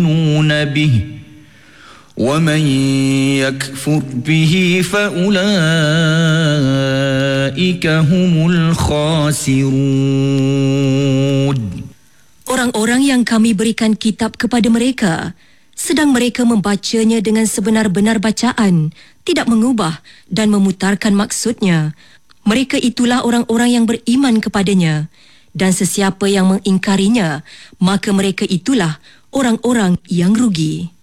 به ومن يكفر به فأولئك هم الخاسرون. Orang-orang yang kami berikan kitab kepada mereka, sedang mereka membacanya dengan sebenar-benar bacaan, tidak mengubah dan memutarkan maksudnya. Mereka itulah orang-orang yang beriman kepadanya. Dan sesiapa yang mengingkarinya, maka mereka itulah orang-orang yang rugi.